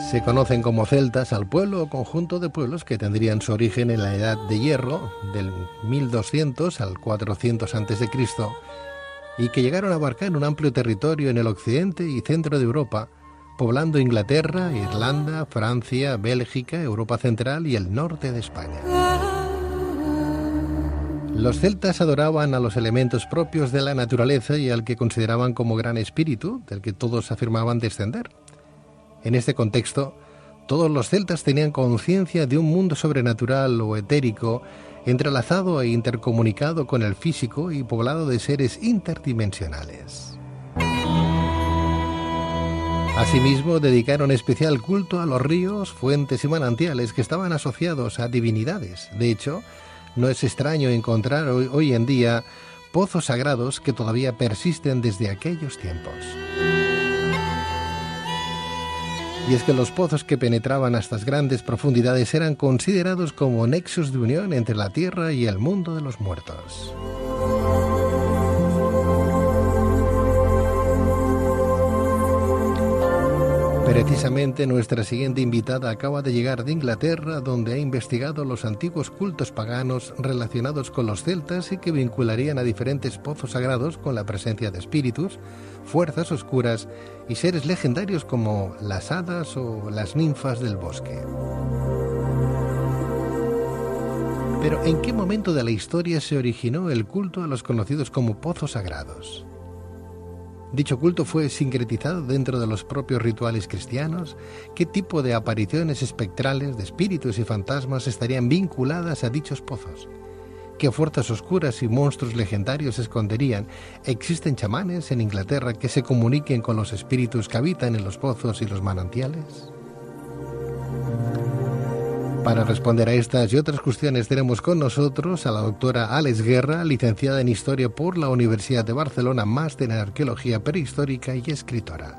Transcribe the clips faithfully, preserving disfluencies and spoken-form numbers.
Se conocen como celtas al pueblo o conjunto de pueblos que tendrían su origen en la Edad de Hierro, del mil doscientos al cuatrocientos antes de Cristo, y que llegaron a abarcar un amplio territorio en el occidente y centro de Europa, poblando Inglaterra, Irlanda, Francia, Bélgica, Europa Central y el norte de España. Los celtas adoraban a los elementos propios de la naturaleza y al que consideraban como gran espíritu, del que todos afirmaban descender. En este contexto, todos los celtas tenían conciencia de un mundo sobrenatural o etérico, entrelazado e intercomunicado con el físico y poblado de seres interdimensionales. Asimismo, dedicaron especial culto a los ríos, fuentes y manantiales que estaban asociados a divinidades. De hecho, no es extraño encontrar hoy, hoy en día pozos sagrados que todavía persisten desde aquellos tiempos. Y es que los pozos que penetraban a estas grandes profundidades eran considerados como nexos de unión entre la tierra y el mundo de los muertos. Precisamente nuestra siguiente invitada acaba de llegar de Inglaterra, donde ha investigado los antiguos cultos paganos relacionados con los celtas y que vincularían a diferentes pozos sagrados con la presencia de espíritus, fuerzas oscuras y seres legendarios como las hadas o las ninfas del bosque. Pero ¿en qué momento de la historia se originó el culto a los conocidos como pozos sagrados? ¿Dicho culto fue sincretizado dentro de los propios rituales cristianos? ¿Qué tipo de apariciones espectrales de espíritus y fantasmas estarían vinculadas a dichos pozos? ¿Qué fuerzas oscuras y monstruos legendarios se esconderían? ¿Existen chamanes en Inglaterra que se comuniquen con los espíritus que habitan en los pozos y los manantiales? Para responder a estas y otras cuestiones tenemos con nosotros a la doctora Àlex Guerra, licenciada en Historia por la Universidad de Barcelona, máster en Arqueología Prehistórica y escritora.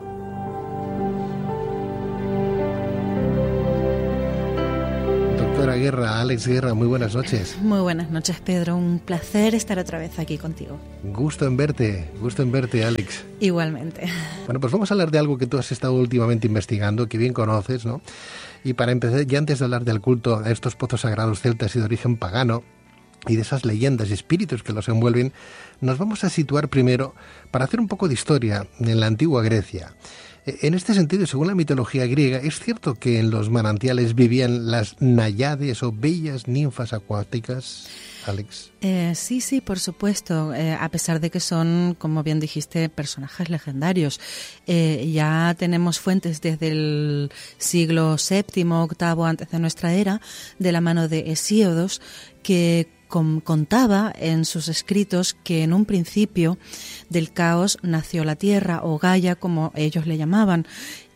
Doctora Guerra, Àlex Guerra, muy buenas noches. Muy buenas noches, Pedro. Un placer estar otra vez aquí contigo. Gusto en verte, gusto en verte, Àlex. Igualmente. Bueno, pues vamos a hablar de algo que tú has estado últimamente investigando, que bien conoces, ¿no? Y para empezar, ya antes de hablar del culto a estos pozos sagrados celtas y de origen pagano, y de esas leyendas y espíritus que los envuelven, nos vamos a situar primero para hacer un poco de historia en la antigua Grecia. En este sentido, según la mitología griega, ¿es cierto que en los manantiales vivían las náyades o bellas ninfas acuáticas, Àlex? Eh, sí, sí, por supuesto, eh, a pesar de que son, como bien dijiste, personajes legendarios. Eh, ya tenemos fuentes desde el siglo séptimo, octavo antes de nuestra era, de la mano de Hesíodos, que Com- contaba en sus escritos que en un principio del caos nació la tierra, o Gaia como ellos le llamaban,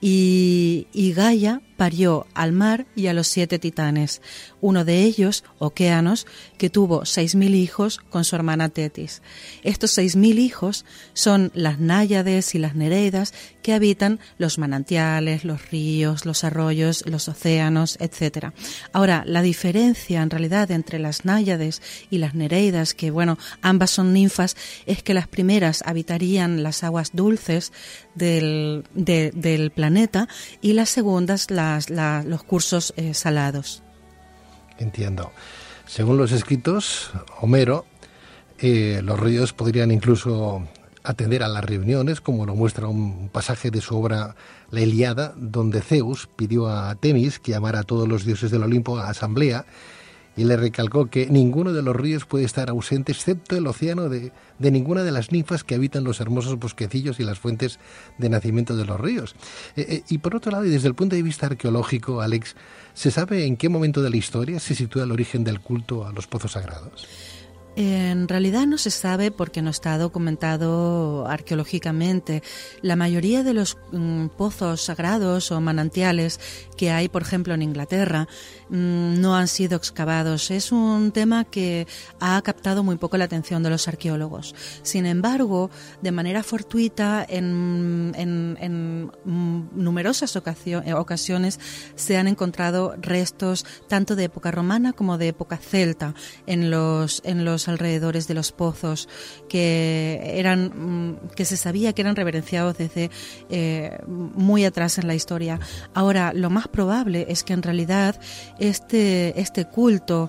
y, y Gaia parió al mar y a los siete titanes, uno de ellos, Okeanos, que tuvo seis mil hijos con su hermana Tetis. Estos seis mil hijos son las náyades y las nereidas que habitan los manantiales, los ríos, los arroyos, los océanos, etcétera. Ahora, la diferencia en realidad entre las náyades y las nereidas, que bueno, ambas son ninfas, es que las primeras habitarían las aguas dulces del, de, del planeta y las segundas las, la, los cursos eh, salados. Entiendo. Según los escritos, Homero, eh, los ríos podrían incluso atender a las reuniones, como lo muestra un pasaje de su obra La Ilíada, donde Zeus pidió a Temis que llamara a todos los dioses del Olimpo a asamblea y le recalcó que ninguno de los ríos puede estar ausente excepto el océano de, de ninguna de las ninfas que habitan los hermosos bosquecillos y las fuentes de nacimiento de los ríos. Eh, eh, y por otro lado, y desde el punto de vista arqueológico, Àlex, ¿se sabe en qué momento de la historia se sitúa el origen del culto a los pozos sagrados? En realidad no se sabe porque no está documentado arqueológicamente. La mayoría de los mm, pozos sagrados o manantiales que hay, por ejemplo, en Inglaterra, mmm, no han sido excavados. Es un tema que ha captado muy poco la atención de los arqueólogos. Sin embargo, de manera fortuita, en, en, en numerosas ocasiones se han encontrado restos tanto de época romana como de época celta en los, en los los alrededores de los pozos, que eran que se sabía que eran reverenciados desde eh, muy atrás en la historia. Ahora, lo más probable es que en realidad este, este culto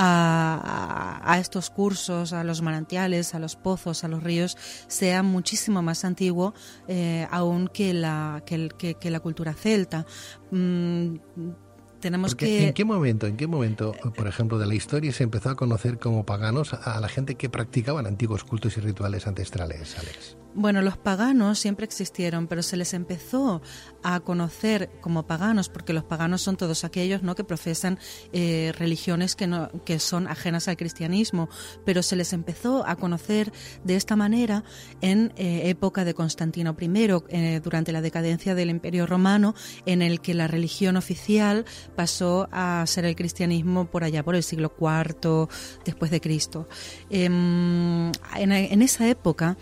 a, a, a estos cursos, a los manantiales, a los pozos, a los ríos, sea muchísimo más antiguo eh, aún que la, que, el, que, que la cultura celta. Mm, tenemos Porque que... ¿En qué momento, en qué momento, por ejemplo, de la historia se empezó a conocer como paganos a la gente que practicaban antiguos cultos y rituales ancestrales, Alex? Bueno, los paganos siempre existieron, pero se les empezó a conocer como paganos, porque los paganos son todos aquellos, ¿no?, que profesan eh, religiones que, no, que son ajenas al cristianismo, pero se les empezó a conocer de esta manera en eh, época de Constantino primero, eh, durante la decadencia del Imperio Romano, en el que la religión oficial pasó a ser el cristianismo por allá por el siglo cuarto después de Cristo. Eh, en, en esa época,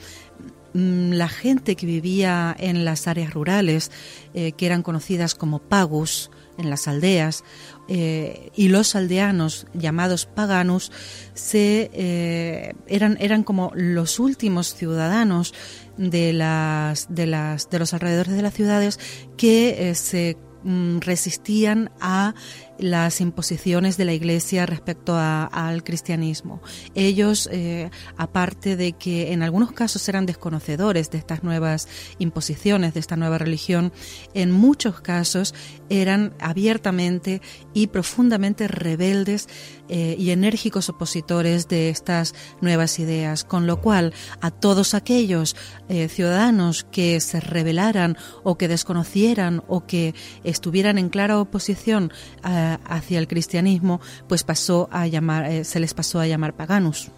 la gente que vivía en las áreas rurales, eh, que eran conocidas como pagus, en las aldeas, eh, y los aldeanos llamados paganus, se, eh, eran, eran como los últimos ciudadanos de, las, de, las, de los alrededores de las ciudades que eh, se mm, resistían a las imposiciones de la Iglesia respecto a, al cristianismo. Ellos, eh, aparte de que en algunos casos eran desconocedores de estas nuevas imposiciones, de esta nueva religión, en muchos casos eran abiertamente y profundamente rebeldes eh, y enérgicos opositores de estas nuevas ideas, con lo cual a todos aquellos eh, ciudadanos que se rebelaran o que desconocieran o que estuvieran en clara oposición a hacia el cristianismo, pues pasó a llamar, eh, se les pasó a llamar paganus.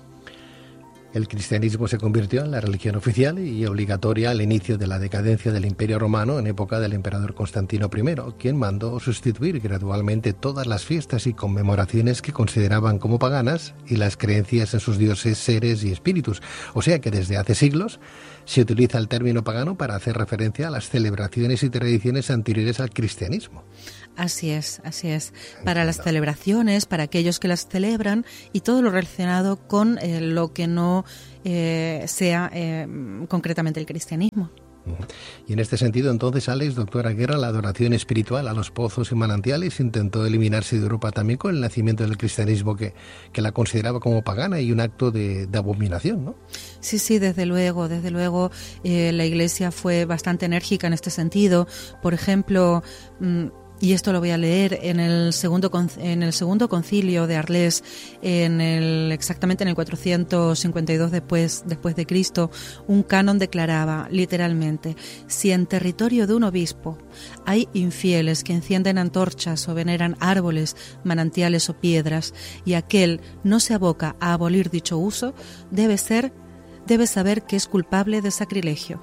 El cristianismo se convirtió en la religión oficial y obligatoria al inicio de la decadencia del Imperio Romano en época del emperador Constantino primero, quien mandó sustituir gradualmente todas las fiestas y conmemoraciones que consideraban como paganas y las creencias en sus dioses, seres y espíritus. O sea que desde hace siglos se utiliza el término pagano para hacer referencia a las celebraciones y tradiciones anteriores al cristianismo. Así es, así es. Para las celebraciones, para aquellos que las celebran y todo lo relacionado con eh, lo que no eh, sea eh, concretamente el cristianismo. Y en este sentido, entonces, Alex, doctora Guerra, la adoración espiritual a los pozos y manantiales intentó eliminarse de Europa también con el nacimiento del cristianismo, que, que la consideraba como pagana y un acto de, de abominación, ¿no? Sí, sí, desde luego, desde luego eh, la Iglesia fue bastante enérgica en este sentido. Por ejemplo, mmm, y esto lo voy a leer en el segundo en el segundo concilio de Arles, en el exactamente en el cuatrocientos cincuenta y dos después después de Cristo, un canon declaraba literalmente: si en territorio de un obispo hay infieles que encienden antorchas o veneran árboles, manantiales o piedras, y aquel no se aboca a abolir dicho uso, debe ser debe saber que es culpable de sacrilegio.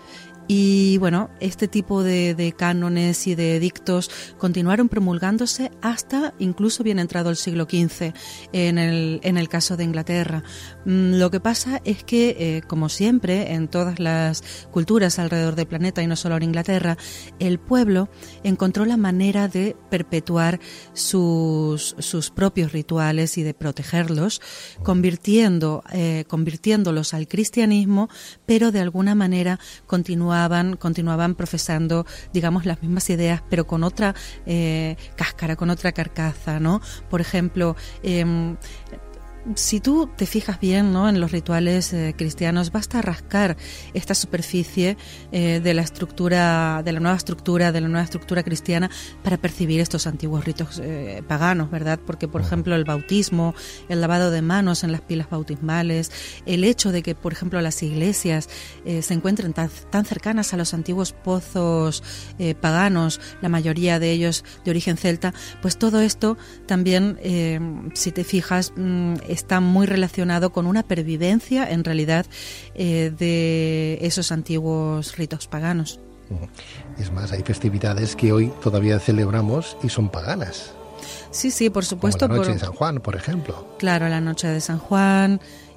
Y bueno, este tipo de, de cánones y de edictos continuaron promulgándose hasta incluso bien entrado el siglo quince en el, en el caso de Inglaterra. Lo que pasa es que, eh, como siempre, en todas las culturas alrededor del planeta y no solo en Inglaterra, el pueblo encontró la manera de perpetuar sus, sus propios rituales y de protegerlos, convirtiendo, eh, convirtiéndolos al cristianismo, pero de alguna manera continuando continuaban profesando, digamos, las mismas ideas, pero con otra eh, cáscara, con otra carcasa, ¿no? Por ejemplo, eh, si tú te fijas bien, ¿no?, en los rituales eh, cristianos, basta rascar esta superficie eh, de la estructura, de la nueva estructura, de la nueva estructura cristiana para percibir estos antiguos ritos eh, paganos, ¿verdad? Porque, por ejemplo, el bautismo, el lavado de manos en las pilas bautismales, el hecho de que, por ejemplo, las iglesias eh, se encuentren tan, tan cercanas a los antiguos pozos eh, paganos, la mayoría de ellos de origen celta, pues todo esto también, eh, si te fijas, mmm, está muy relacionado con una pervivencia, en realidad, eh, de esos antiguos ritos paganos. Es más, hay festividades que hoy todavía celebramos y son paganas. Sí, sí, por supuesto. Como la noche por, de San Juan, por ejemplo. Claro, la noche de San Juan.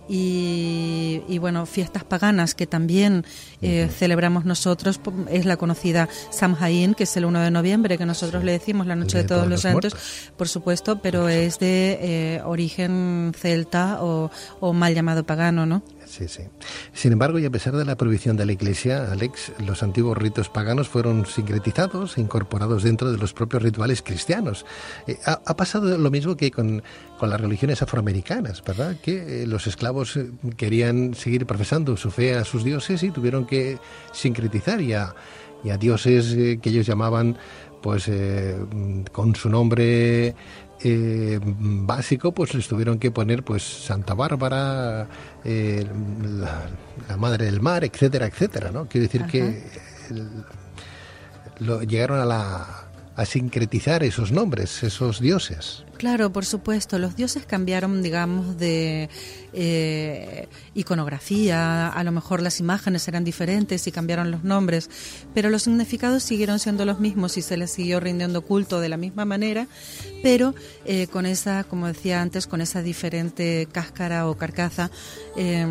y, y bueno, fiestas paganas que también eh, uh-huh. celebramos nosotros. Es la conocida Samhain, que es el uno de noviembre, que nosotros sí. le decimos la noche de, de todos, todos los santos, muertos. Por supuesto, pero Muchos. es de eh, origen celta o, o mal llamado pagano, ¿no? Sí, sí. Sin embargo, y a pesar de la prohibición de la Iglesia, Alex, los antiguos ritos paganos fueron sincretizados e incorporados dentro de los propios rituales cristianos. Eh, ha, ha pasado lo mismo que con, con las religiones afroamericanas, ¿verdad? Que eh, los esclavos querían seguir profesando su fe a sus dioses y tuvieron que sincretizar y a, y a dioses eh, que ellos llamaban, pues, eh, con su nombre... Eh, básico, pues les tuvieron que poner pues Santa Bárbara, eh, la, la Madre del Mar, etcétera, etcétera, ¿no? Quiero decir Ajá. que el, lo, llegaron a la a sincretizar esos nombres, esos dioses. Claro, por supuesto, los dioses cambiaron, digamos, de eh, iconografía, a lo mejor las imágenes eran diferentes y cambiaron los nombres, pero los significados siguieron siendo los mismos y se les siguió rindiendo culto de la misma manera, pero eh, con esa, como decía antes, con esa diferente cáscara o carcasa, eh,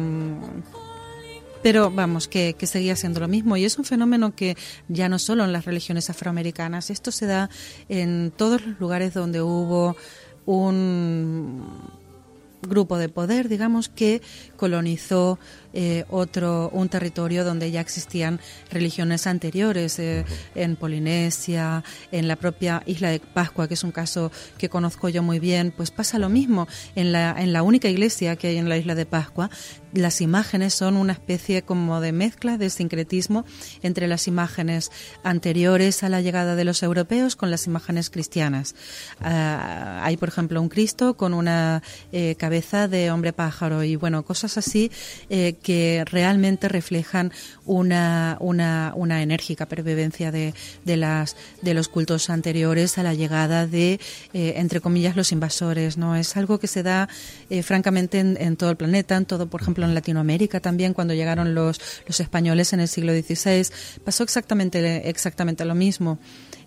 pero vamos, que, que seguía siendo lo mismo, y es un fenómeno que ya no solo en las religiones afroamericanas, esto se da en todos los lugares donde hubo un grupo de poder, digamos, que colonizó eh, otro un territorio donde ya existían religiones anteriores, eh, en Polinesia, en la propia isla de Pascua, que es un caso que conozco yo muy bien, pues pasa lo mismo. En la en la única iglesia que hay en la isla de Pascua, las imágenes son una especie como de mezcla, de sincretismo entre las imágenes anteriores a la llegada de los europeos con las imágenes cristianas. Uh, hay, por ejemplo, un Cristo con una eh, cabeza de hombre pájaro y, bueno, cosas así eh, que realmente reflejan una una, una enérgica pervivencia de, de, las, de los cultos anteriores a la llegada de, eh, entre comillas, los invasores, ¿no? Es algo que se da, eh, francamente, en, en todo el planeta, en todo, por ejemplo, en Latinoamérica también, cuando llegaron los, los españoles en el siglo dieciséis, pasó exactamente, exactamente lo mismo.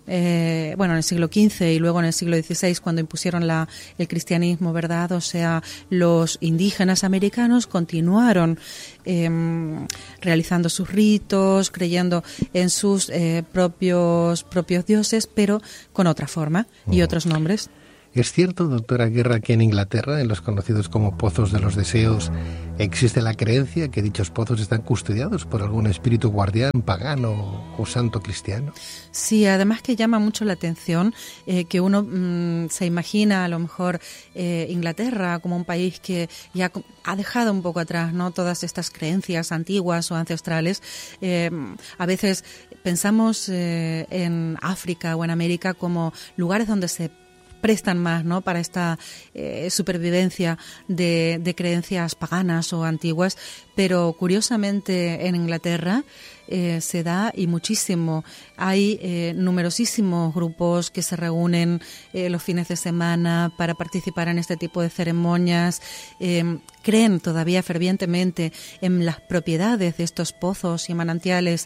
Eh, bueno, en el siglo quince y luego en el siglo dieciséis, cuando impusieron la, el cristianismo, ¿verdad? O sea, los indígenas americanos continuaron eh, realizando sus ritos, creyendo en sus eh, propios, propios dioses, pero con otra forma y uh-huh. otros nombres. ¿Es cierto, doctora Guerra, que en Inglaterra, en los conocidos como pozos de los deseos, existe la creencia que dichos pozos están custodiados por algún espíritu guardián, pagano o santo cristiano? Sí, además que llama mucho la atención eh, que uno mmm, se imagina a lo mejor eh, Inglaterra como un país que ya ha dejado un poco atrás, ¿no?, todas estas creencias antiguas o ancestrales. Eh, a veces pensamos eh, en África o en América como lugares donde se prestan más, ¿no?, para esta eh, supervivencia de, de creencias paganas o antiguas, pero curiosamente en Inglaterra eh, se da y muchísimo. Hay eh, numerosísimos grupos que se reúnen eh, los fines de semana para participar en este tipo de ceremonias. Eh, creen todavía fervientemente en las propiedades de estos pozos y manantiales,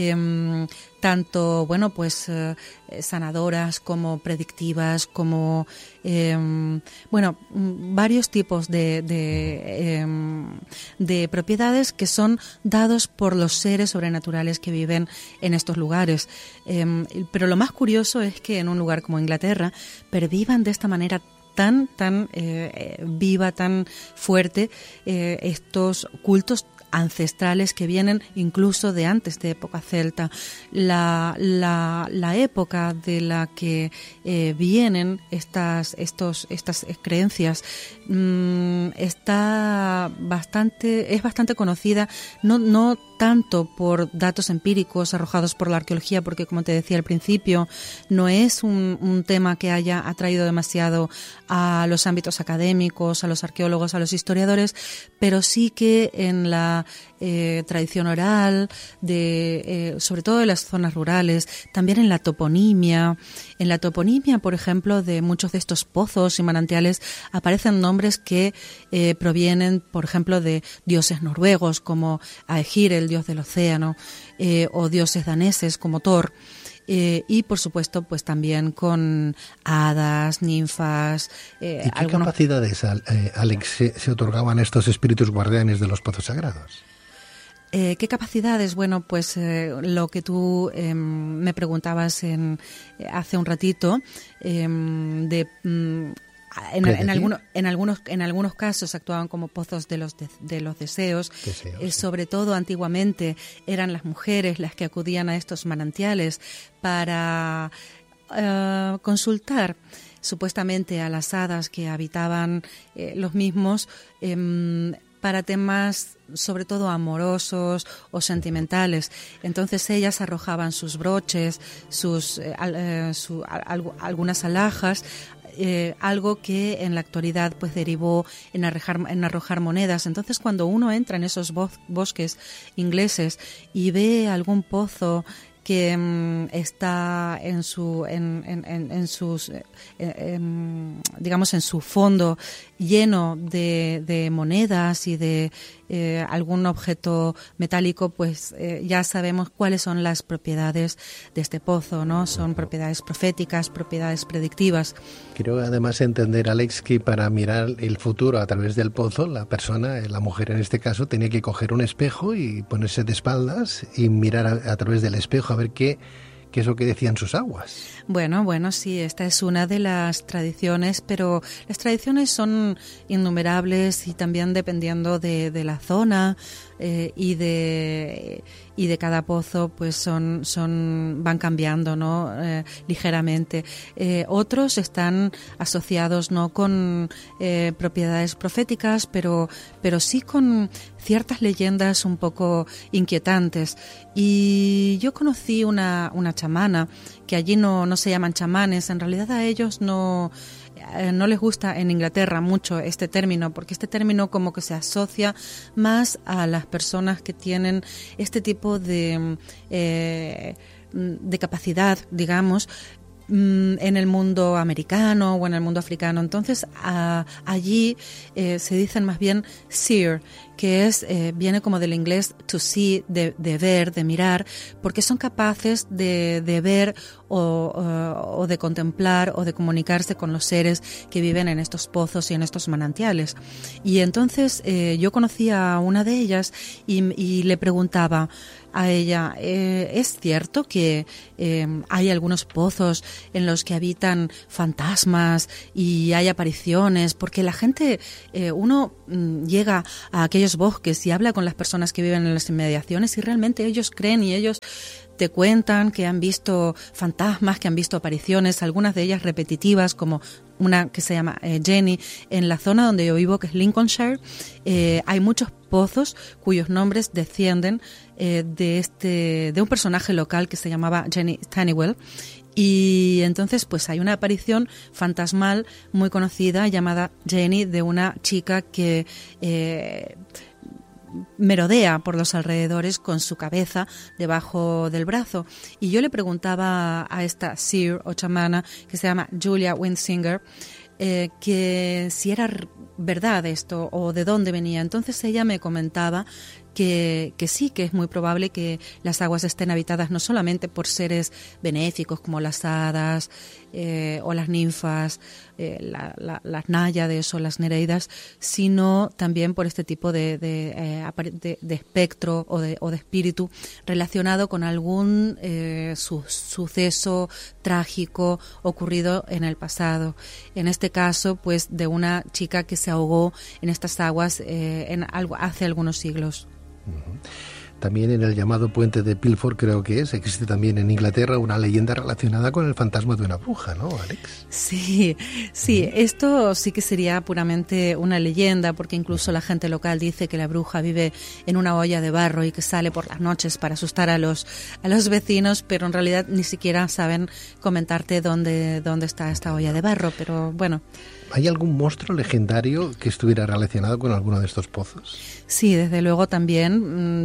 eh, tanto, bueno, pues eh, sanadoras como predictivas, como eh, bueno, varios tipos de de, eh, de propiedades que son dados por los seres sobrenaturales que viven en estos lugares. Eh, pero lo más curioso es que en un lugar como Inglaterra pervivan de esta manera tan tan eh, viva, tan fuerte, eh, estos cultos ancestrales que vienen incluso de antes de época celta. La, la, la época de la que eh, vienen estas, estos, estas creencias mmm, está bastante, es bastante conocida, no, no tanto por datos empíricos arrojados por la arqueología, porque, como te decía al principio, no es un, un tema que haya atraído demasiado a los ámbitos académicos, a los arqueólogos, a los historiadores, pero sí que en la eh, tradición oral, de, eh, sobre todo en las zonas rurales, también en la toponimia. En la toponimia, por ejemplo, de muchos de estos pozos y manantiales aparecen nombres que eh, provienen, por ejemplo, de dioses noruegos como Aegir, el dios del océano, eh, o dioses daneses como Thor. eh, y por supuesto pues también con hadas, ninfas. Eh, ¿Y qué algunos... capacidades, eh, Alex, se, se otorgaban a estos espíritus guardianes de los pozos sagrados? Eh, ¿Qué capacidades? Bueno, pues eh, lo que tú eh, me preguntabas en, hace un ratito, eh, de... Mm, En, en, alguno, en, algunos, en algunos casos actuaban como pozos de los, de, de los deseos, deseos eh, sí. Sobre todo antiguamente eran las mujeres las que acudían a estos manantiales para uh, consultar supuestamente a las hadas que habitaban eh, los mismos, eh, para temas sobre todo amorosos o sentimentales. Entonces ellas arrojaban sus broches, sus eh, eh, su, al, algunas alhajas, Eh, algo que en la actualidad pues derivó en arrojar, en arrojar monedas. Entonces cuando uno entra en esos bos, bosques ingleses y ve algún pozo que um, está en su en, en, en, en sus eh, eh, digamos en su fondo lleno de, de monedas y de eh, algún objeto metálico, pues eh, ya sabemos cuáles son las propiedades de este pozo, ¿no? Son propiedades proféticas, propiedades predictivas. Quiero además entender, Alex, que para mirar el futuro a través del pozo, la persona, la mujer en este caso, tenía que coger un espejo y ponerse de espaldas y mirar a, a través del espejo a ver qué, qué es lo que decían sus aguas. Bueno, bueno, sí, esta es una de las tradiciones, pero las tradiciones son innumerables y también dependiendo de, de la zona eh, y de y de cada pozo, pues son son van cambiando, ¿no? Eh, ligeramente. Eh, otros están asociados no con eh, propiedades proféticas, pero pero sí con ciertas leyendas un poco inquietantes. Y yo conocí una una chamana que allí no no se llaman chamanes, en realidad a ellos no eh, no les gusta en Inglaterra mucho este término, porque este término como que se asocia más a las personas que tienen este tipo de eh, de capacidad, digamos, en el mundo americano o en el mundo africano. Entonces a, allí eh, se dicen más bien seer, que es eh, viene como del inglés to see, de, de ver, de mirar, porque son capaces de, de ver o, o, o de contemplar o de comunicarse con los seres que viven en estos pozos y en estos manantiales. Y entonces eh, yo conocí a una de ellas y, y le preguntaba a ella, eh, ¿es cierto que eh, hay algunos pozos en los que habitan fantasmas y hay apariciones? Porque la gente, eh, uno mm, llega a aquellos bosques y habla con las personas que viven en las inmediaciones y realmente ellos creen y ellos te cuentan que han visto fantasmas, que han visto apariciones, algunas de ellas repetitivas, como una que se llama eh, Jenny. En la zona donde yo vivo, que es Lincolnshire, eh, hay muchos pozos cuyos nombres descienden eh, de este de un personaje local que se llamaba Jenny Tannywell. Y entonces pues hay una aparición fantasmal muy conocida llamada Jenny, de una chica que eh, merodea por los alrededores con su cabeza debajo del brazo. Y yo le preguntaba a esta seer o chamana que se llama Julia Winsinger eh, que si era verdad esto o de dónde venía. Entonces ella me comentaba que, que sí, que es muy probable que las aguas estén habitadas no solamente por seres benéficos como las hadas eh, o las ninfas, eh, la, la, las náyades o las nereidas, sino también por este tipo de, de, eh, de, de espectro o de, o de espíritu relacionado con algún eh, su, suceso trágico ocurrido en el pasado. En este caso, pues de una chica que se ahogó en estas aguas eh, en algo, hace algunos siglos. También en el llamado puente de Pilford, creo que es, existe también en Inglaterra una leyenda relacionada con el fantasma de una bruja, ¿no, Alex? Sí, sí, uh-huh. Esto sí que sería puramente una leyenda, porque incluso la gente local dice que la bruja vive en una olla de barro y que sale por las noches para asustar a los a los vecinos, pero en realidad ni siquiera saben comentarte dónde dónde está esta olla de barro, pero bueno. ¿Hay algún monstruo legendario que estuviera relacionado con alguno de estos pozos? Sí, desde luego también, desde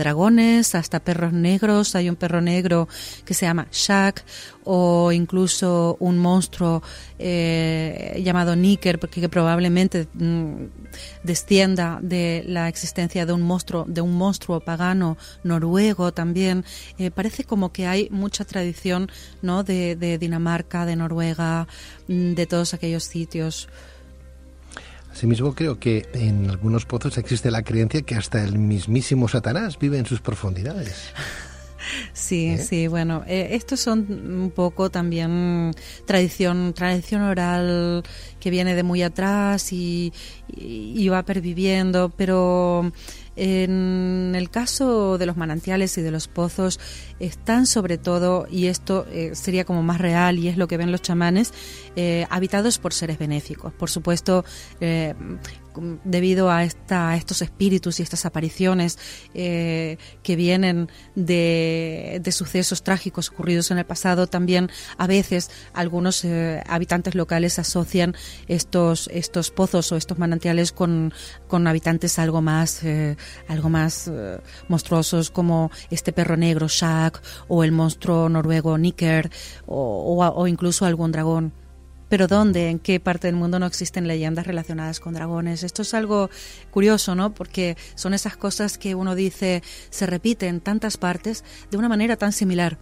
dragones hasta perros negros. Hay un perro negro que se llama Shak, o incluso un monstruo eh, llamado Nicker, porque que probablemente mm, descienda de la existencia de un monstruo, de un monstruo pagano noruego también. Eh, parece como que hay mucha tradición, ¿no?, de, de Dinamarca, de Noruega, de todos aquellos sitios. Asimismo, creo que en algunos pozos existe la creencia que hasta el mismísimo Satanás vive en sus profundidades. Sí, ¿Eh? sí, bueno, eh, estos son un poco también tradición, tradición oral que viene de muy atrás y, y, y va perviviendo, pero en el caso de los manantiales y de los pozos están sobre todo, y esto eh, sería como más real y es lo que ven los chamanes, eh, habitados por seres benéficos. Por supuesto, eh, debido a, esta, a estos espíritus y estas apariciones eh, que vienen de, de sucesos trágicos ocurridos en el pasado, también a veces algunos eh, habitantes locales asocian estos, estos pozos o estos manantiales con, con habitantes algo más, eh, algo más eh, monstruosos, como este perro negro Shak o el monstruo noruego Nicker o, o, o incluso algún dragón. Pero ¿dónde? ¿En qué parte del mundo no existen leyendas relacionadas con dragones? Esto es algo curioso, ¿no? Porque son esas cosas que uno dice se repiten en tantas partes de una manera tan similar.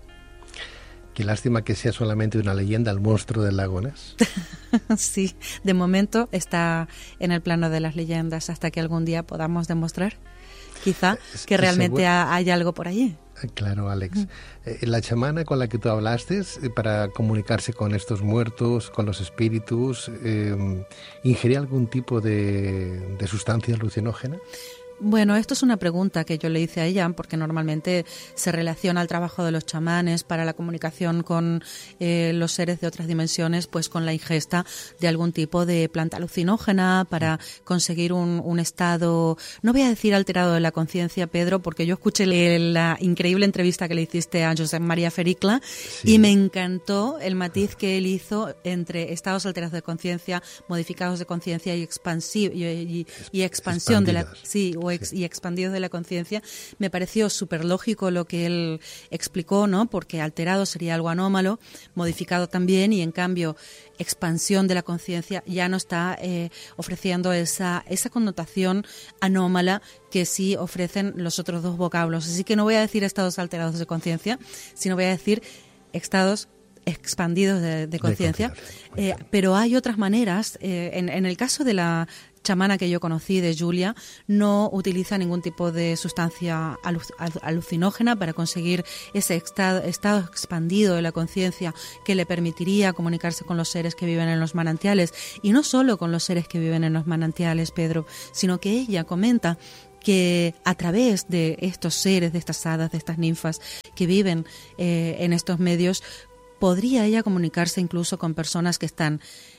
Qué lástima que sea solamente una leyenda el monstruo del lago Ness. Sí, de momento está en el plano de las leyendas, hasta que algún día podamos demostrar, quizá, es que, que realmente seguro... hay algo por allí. Claro, Alex. Mm. Eh, la chamana con la que tú hablaste, eh, para comunicarse con estos muertos, con los espíritus, eh, ¿ingería algún tipo de, de sustancia alucinógena? Bueno, esto es una pregunta que yo le hice a ella, porque normalmente se relaciona el trabajo de los chamanes para la comunicación con eh, los seres de otras dimensiones, pues con la ingesta de algún tipo de planta alucinógena para conseguir un, un estado, no voy a decir alterado de la conciencia, Pedro, porque yo escuché la increíble entrevista que le hiciste a Josep María Fericla, sí, y me encantó el matiz que él hizo entre estados alterados de conciencia, modificados de conciencia y, expansi- y, y, y expansión de la... Sí, o Ex, y expandidos de la conciencia. Me pareció súper lógico lo que él explicó, ¿no? Porque alterado sería algo anómalo, modificado también, y en cambio expansión de la conciencia ya no está eh, ofreciendo esa, esa connotación anómala que sí ofrecen los otros dos vocablos. Así que no voy a decir estados alterados de conciencia, sino voy a decir estados expandidos de, de conciencia. Eh, pero hay otras maneras. Eh, en, en el caso de la chamana que yo conocí, de Julia, no utiliza ningún tipo de sustancia alucinógena para conseguir ese estado, estado expandido de la conciencia que le permitiría comunicarse con los seres que viven en los manantiales. Y no solo con los seres que viven en los manantiales, Pedro, sino que ella comenta que a través de estos seres, de estas hadas, de estas ninfas que viven eh, en estos medios, podría ella comunicarse incluso con personas que están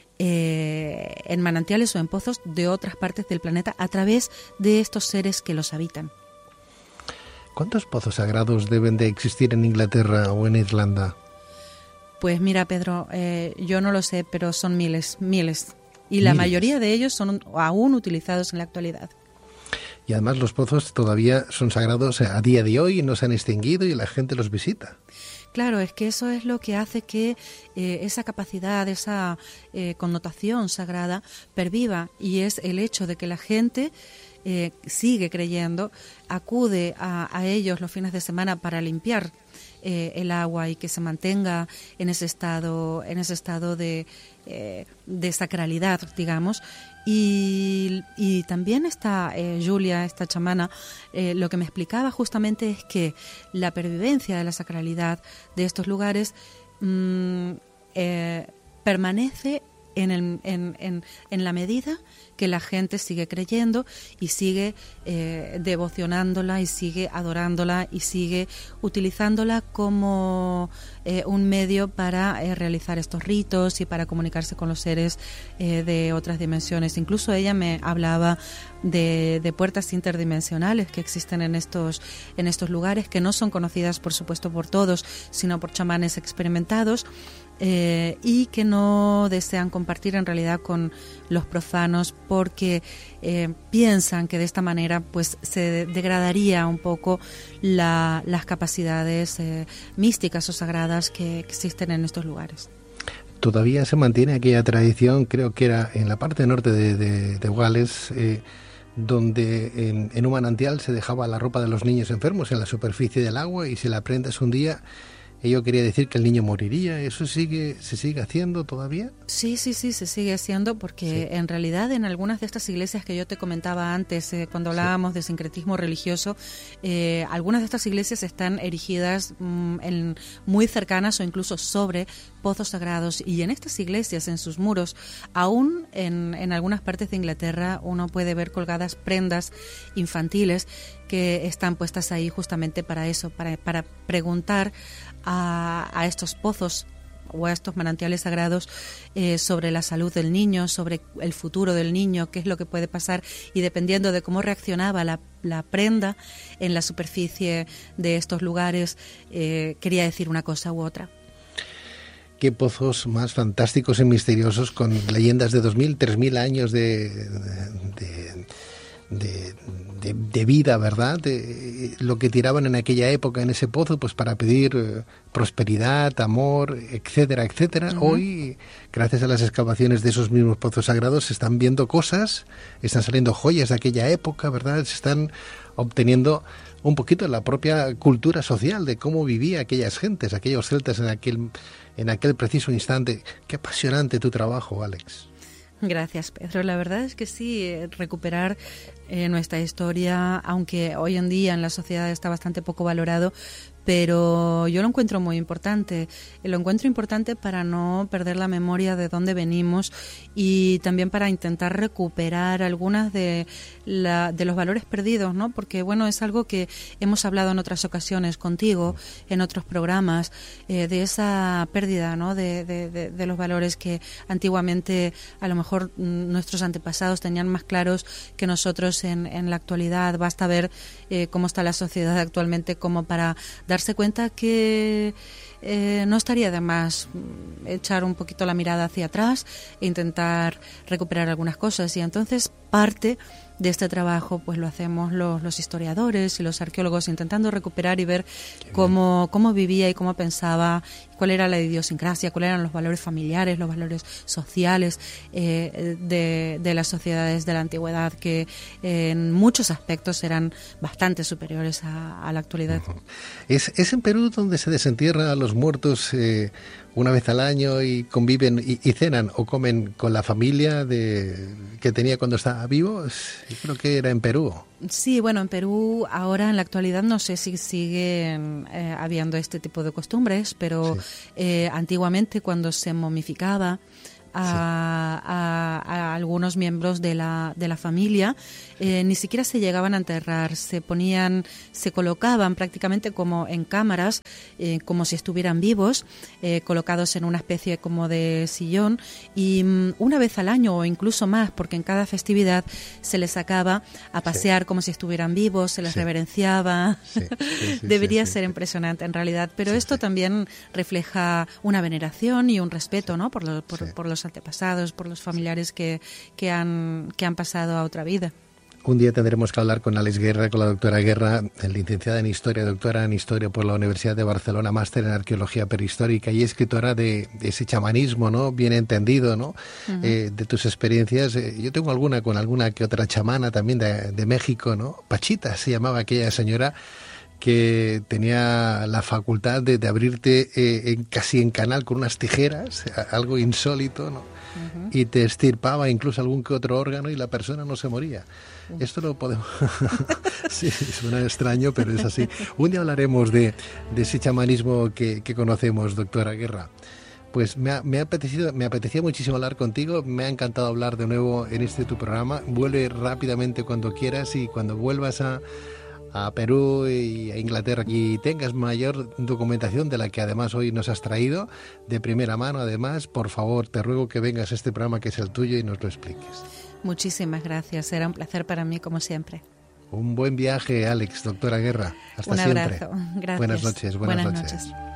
eh, en manantiales o en pozos de otras partes del planeta a través de estos seres que los habitan. ¿Cuántos pozos sagrados deben de existir en Inglaterra o en Irlanda? Pues mira, Pedro, eh, yo no lo sé, pero son miles, miles. Y la miles. mayoría de ellos son aún utilizados en la actualidad. Y además los pozos todavía son sagrados a día de hoy y no se han extinguido y la gente los visita. Claro, es que eso es lo que hace que eh, esa capacidad, esa eh, connotación sagrada perviva, y es el hecho de que la gente eh, sigue creyendo, acude a, a ellos los fines de semana para limpiar eh, el agua y que se mantenga en ese estado, en ese estado de, eh, de sacralidad, digamos. Y, y también esta eh, Julia, esta chamana, eh, lo que me explicaba justamente es que la pervivencia de la sacralidad de estos lugares mmm, eh, permanece en, el, en, en, en la medida que la gente sigue creyendo y sigue eh, devocionándola y sigue adorándola y sigue utilizándola como eh, un medio para eh, realizar estos ritos y para comunicarse con los seres eh, de otras dimensiones. Incluso ella me hablaba de, de puertas interdimensionales que existen en estos, en estos lugares, que no son conocidas, por supuesto, por todos, sino por chamanes experimentados, eh, y que no desean compartir en realidad con los profanos porque eh, piensan que de esta manera pues se degradaría un poco la, las capacidades eh, místicas o sagradas que existen en estos lugares. Todavía se mantiene aquella tradición, creo que era en la parte norte de, de, de Gales, eh, donde en, en un manantial se dejaba la ropa de los niños enfermos en la superficie del agua y si la prendas un día, ello quería decir que el niño moriría. ¿Eso sigue se sigue haciendo todavía? Sí, sí, sí, se sigue haciendo porque sí. En realidad en algunas de estas iglesias que yo te comentaba antes, eh, cuando hablábamos sí. de sincretismo religioso, eh, algunas de estas iglesias están erigidas mm, en, muy cercanas o incluso sobre pozos sagrados, y en estas iglesias, en sus muros, aún en, en algunas partes de Inglaterra, uno puede ver colgadas prendas infantiles que están puestas ahí justamente para eso, para, para preguntar a, a estos pozos o a estos manantiales sagrados eh, sobre la salud del niño, sobre el futuro del niño, qué es lo que puede pasar, y dependiendo de cómo reaccionaba la, la prenda en la superficie de estos lugares, eh, quería decir una cosa u otra. Qué pozos más fantásticos y misteriosos, con leyendas de dos mil, tres mil años de, de, de, de, de vida, ¿verdad? De lo que tiraban en aquella época en ese pozo, pues para pedir eh, prosperidad, amor, etcétera, etcétera. Uh-huh. Hoy, gracias a las excavaciones de esos mismos pozos sagrados, se están viendo cosas, están saliendo joyas de aquella época, ¿verdad? Se están obteniendo un poquito la propia cultura social de cómo vivía aquellas gentes, aquellos celtas en aquel, en aquel preciso instante. Qué apasionante tu trabajo, Alex. Gracias, Pedro. La verdad es que sí, recuperar eh, nuestra historia, aunque hoy en día en la sociedad está bastante poco valorado, pero yo lo encuentro muy importante. Lo encuentro importante para no perder la memoria de dónde venimos y también para intentar recuperar algunas de, la, de los valores perdidos, ¿no? Porque, bueno, es algo que hemos hablado en otras ocasiones contigo, en otros programas, eh, de esa pérdida, ¿no? De, de, de, de los valores que antiguamente a lo mejor nuestros antepasados tenían más claros que nosotros en, en la actualidad. Basta ver eh, cómo está la sociedad actualmente como para darse cuenta que eh, no estaría de más echar un poquito la mirada hacia atrás e intentar recuperar algunas cosas. Y entonces parte de este trabajo pues lo hacemos los, los historiadores y los arqueólogos, intentando recuperar y ver cómo, cómo vivía y cómo pensaba, cuál era la idiosincrasia, cuáles eran los valores familiares, los valores sociales eh, de, de las sociedades de la antigüedad, que eh, en muchos aspectos eran bastante superiores a, a la actualidad. Uh-huh. ¿Es, ¿Es en Perú donde se desentierra a los muertos eh, una vez al año y conviven y, y cenan o comen con la familia de que tenía cuando estaba vivo? Yo creo que era en Perú. Sí, bueno, en Perú ahora en la actualidad no sé si siguen eh, habiendo este tipo de costumbres, pero sí. eh, antiguamente cuando se momificaba A, sí. a, a algunos miembros de la, de la familia, eh, ni siquiera se llegaban a enterrar, se ponían, se colocaban prácticamente como en cámaras, eh, como si estuvieran vivos, eh, colocados en una especie como de sillón, y um, una vez al año o incluso más, porque en cada festividad se les sacaba a pasear sí. como si estuvieran vivos, se les sí. reverenciaba. Sí. Sí, sí, Debería sí, sí, ser sí. impresionante en realidad, pero sí, esto sí. también refleja una veneración y un respeto, ¿no? por, lo, por, sí. por los antepasados, por los familiares que, que, han, que han pasado a otra vida. Un día tendremos que hablar con Alex Guerra, con la doctora Guerra, licenciada en Historia, doctora en Historia por la Universidad de Barcelona, máster en Arqueología Prehistórica y escritora de, de ese chamanismo, ¿no? Bien entendido, ¿no? Uh-huh. Eh, de tus experiencias. Eh, yo tengo alguna con alguna que otra chamana también de, de México, ¿no? Pachita se llamaba aquella señora, que tenía la facultad de, de abrirte eh, en, casi en canal con unas tijeras, algo insólito, ¿no? Uh-huh. Y te extirpaba incluso algún que otro órgano y la persona no se moría. Uh-huh. Esto lo podemos... sí, suena extraño, pero es así. Un día hablaremos de, de ese chamanismo que, que conocemos, doctora Guerra. Pues me, ha, me, ha apetecido, me apetecía muchísimo hablar contigo, me ha encantado hablar de nuevo en este tu programa. Vuelve rápidamente cuando quieras y cuando vuelvas a... a Perú y a Inglaterra y tengas mayor documentación de la que además hoy nos has traído de primera mano. Además, por favor, te ruego que vengas a este programa que es el tuyo y nos lo expliques. Muchísimas gracias, será un placer para mí como siempre. Un buen viaje, Alex, doctora Guerra. Hasta un siempre. Un abrazo, gracias. Buenas noches, buenas, buenas noches. noches.